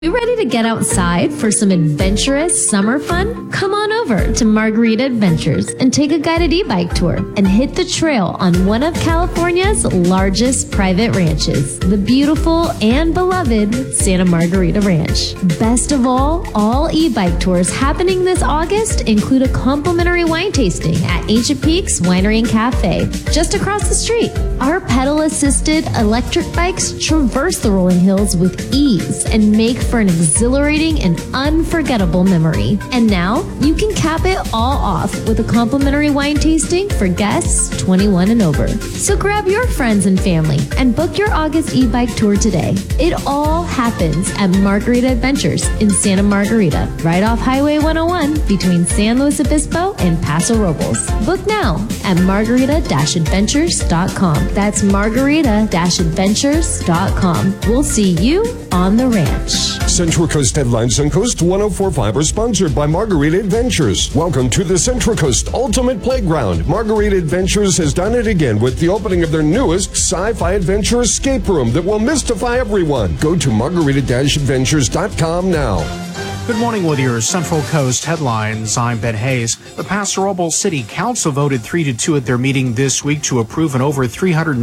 You ready to get outside for some adventurous summer fun? Come on over to Margarita Adventures and take a guided e-bike tour and hit the trail on one of California's largest private ranches, the beautiful and beloved Santa Margarita Ranch. Best of all e-bike tours happening this August include a complimentary wine tasting at Ancient Peaks Winery and Cafe, just across the street. Our pedal-assisted electric bikes traverse the rolling hills with ease and make for an exhilarating and unforgettable memory. And now, you can cap it all off with a complimentary wine tasting for guests 21 and over. So grab your friends and family and book your August e-bike tour today. It all happens at Margarita Adventures in Santa Margarita, right off Highway 101 between San Luis Obispo and Paso Robles. Book now at margarita-adventures.com. That's margarita-adventures.com. We'll see you on the ranch. Central Coast Headlines on Coast 104.5 are sponsored by Margarita Adventures. Welcome to the Central Coast Ultimate Playground. Margarita Adventures has done it again with the opening of their newest sci-fi adventure escape room that will mystify everyone. Go to margarita-adventures.com now. Good morning with your Central Coast headlines. I'm Ben Hayes. The Paso Robles City Council voted 3-2 at their meeting this week to approve an over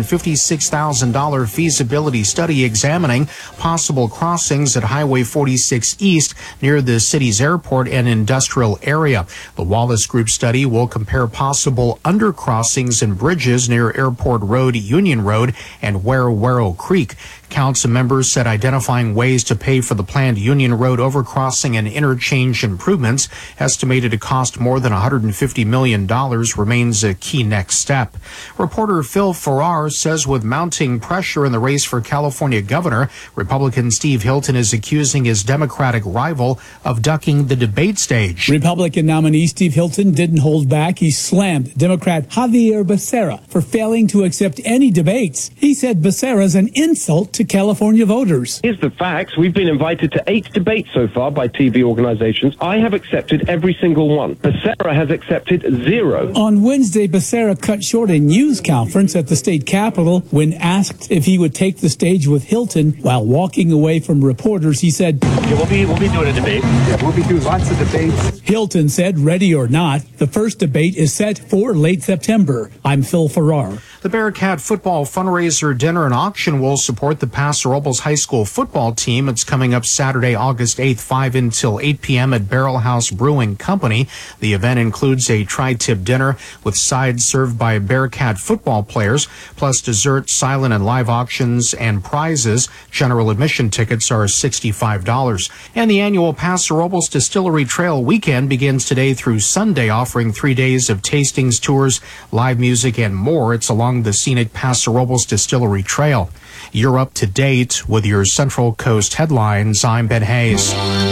$356,000 feasibility study examining possible crossings at Highway 46 East near the city's airport and industrial area. The Wallace Group study will compare possible undercrossings and bridges near Airport Road, Union Road, and Wero Creek. Council members said identifying ways to pay for the planned Union Road overcrossing and interchange improvements, estimated to cost more than $150 million, remains a key next step. Reporter Phil Farrar says with mounting pressure in the race for California governor, Republican Steve Hilton is accusing his Democratic rival of ducking the debate stage. Republican nominee Steve Hilton didn't hold back. He slammed Democrat Javier Becerra for failing to accept any debates. He said Becerra's an insult to California voters. Here's the facts. We've been invited to 8 debates so far by TV organizations. I have accepted every single one. Becerra has accepted 0. On Wednesday, Becerra cut short a news conference at the state capitol. When asked if he would take the stage with Hilton while walking away from reporters, he said, we'll be doing a debate. We'll be doing lots of debates. Hilton said, ready or not, the first debate is set for late September. I'm Phil Farrar. The Bearcat football fundraiser dinner and auction will support the Paso Robles High School football team. It's coming up Saturday, August 8th, 5 until 8 p.m. at Barrel House Brewing Company. The event includes a tri-tip dinner with sides served by Bearcat football players, plus dessert, silent and live auctions, and prizes. General admission tickets are $65. And the annual Paso Robles Distillery Trail weekend begins today through Sunday, offering 3 days of tastings, tours, live music, and more. It's along the scenic Paso Robles Distillery Trail. You're up to date with your Central Coast headlines. I'm Ben Hayes.